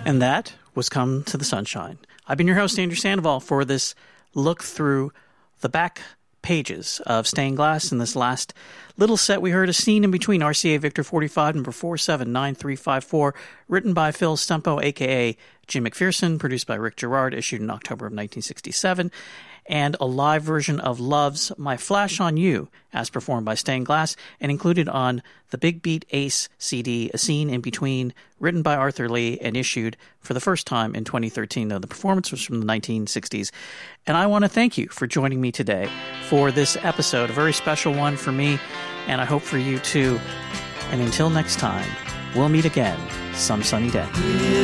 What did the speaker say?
And that was Come to the Sunshine. I've been your host, Andrew Sandoval, for this look through the back pages of Stained Glass. In this last little set, we heard A Scene in Between, RCA Victor 45, number 479354, written by Phil Stumpo, a.k.a. Jim McPherson, produced by Rick Gerard, issued in October of 1967, and a live version of Love's My Flash on You, as performed by Stained Glass, and included on the Big Beat Ace CD, A Scene in Between, written by Arthur Lee and issued for the first time in 2013, though the performance was from the 1960s. And I want to thank you for joining me today for this episode, a very special one for me, and I hope for you too. And until next time, we'll meet again some sunny day.